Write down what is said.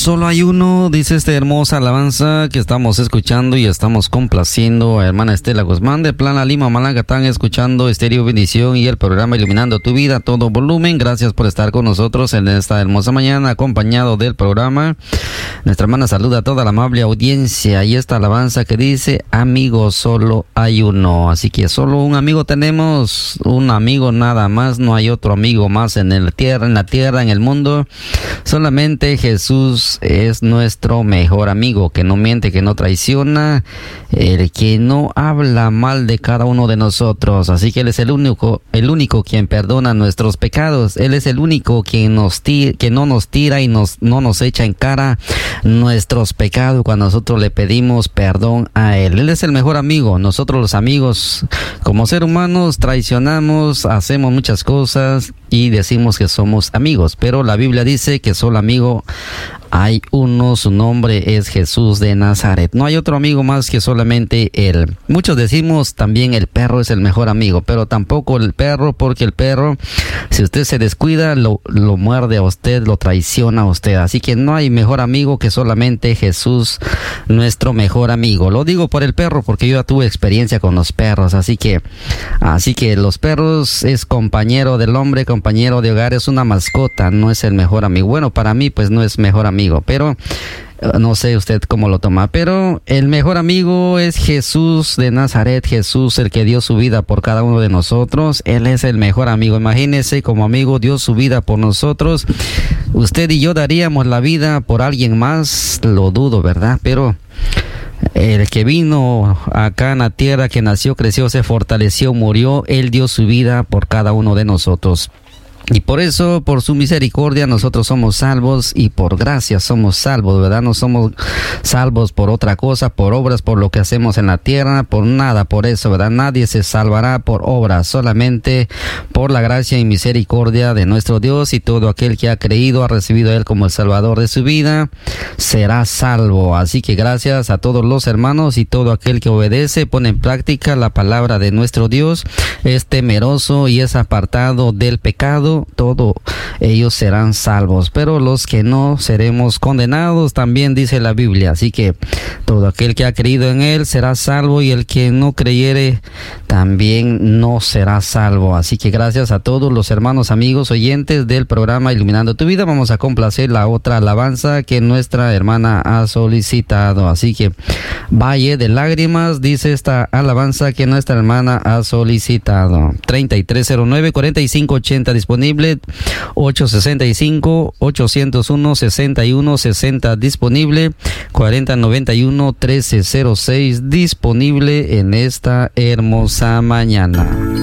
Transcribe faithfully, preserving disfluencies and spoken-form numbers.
solo hay uno, dice esta hermosa alabanza que estamos escuchando y estamos complaciendo a hermana Estela Guzmán de Plana Lima, Malanga. Están escuchando Estéreo Bendición y el programa Iluminando tu Vida a todo volumen. Gracias por estar con nosotros en esta hermosa mañana, acompañado del programa. Nuestra hermana saluda a toda la amable audiencia y esta alabanza que dice: amigo solo hay uno. Así que solo un amigo tenemos, un amigo nada más, no hay otro amigo más en el tierra, en la tierra, en el mundo. Solamente Jesús es nuestro mejor amigo, que no miente, que no traiciona, el que no habla mal de cada uno de nosotros. Así que Él es el único, el único quien perdona nuestros pecados. Él es el único quien nos tira, que no nos tira y nos, no nos echa en cara nuestros pecados cuando nosotros le pedimos perdón a Él. Él es el mejor amigo. Nosotros los amigos, como seres humanos, traicionamos, hacemos muchas cosas y decimos que somos amigos, pero la Biblia dice que solo amigo hay uno, su nombre es Jesús de Nazaret. No hay otro amigo más que solamente Él. Muchos decimos también el perro es el mejor amigo, pero tampoco el perro, porque el perro, si usted se descuida, lo, lo muerde a usted, lo traiciona a usted. Así que no hay mejor amigo que solamente Jesús, nuestro mejor amigo. Lo digo por el perro porque yo ya tuve experiencia con los perros, así que, así que los perros es compañero del hombre, compañero de hogar, es una mascota, no es el mejor amigo. Bueno, para mí pues no es mejor amigo, pero no sé usted cómo lo toma, pero el mejor amigo es Jesús de Nazaret, Jesús el que dio su vida por cada uno de nosotros. Él es el mejor amigo. Imagínese, como amigo dio su vida por nosotros. Usted y yo daríamos la vida por alguien más, lo dudo, ¿verdad? Pero el que vino acá en la tierra, que nació, creció, se fortaleció, murió, Él dio su vida por cada uno de nosotros. Y por eso, por su misericordia, nosotros somos salvos y por gracia somos salvos, ¿verdad? No somos salvos por otra cosa, por obras, por lo que hacemos en la tierra, por nada, por eso, ¿verdad? Nadie se salvará por obras, solamente por la gracia y misericordia de nuestro Dios, y todo aquel que ha creído, ha recibido a Él como el Salvador de su vida, será salvo. Así que gracias a todos los hermanos y todo aquel que obedece, pone en práctica la palabra de nuestro Dios, es temeroso y es apartado del pecado, todos ellos serán salvos, pero los que no seremos condenados, también dice la Biblia. Así que todo aquel que ha creído en Él será salvo, y el que no creyere también no será salvo. Así que gracias a todos los hermanos, amigos, oyentes del programa Iluminando tu Vida. Vamos a complacer la otra alabanza que nuestra hermana ha solicitado. Así que Valle de Lágrimas, dice esta alabanza que nuestra hermana ha solicitado. treinta y tres cero nueve, cuarenta y cinco ochenta disponible, ocho sesenta y cinco, ochocientos uno, sesenta y uno sesenta disponible, cuarenta noventa y uno, trece cero seis disponible en esta hermosa mañana.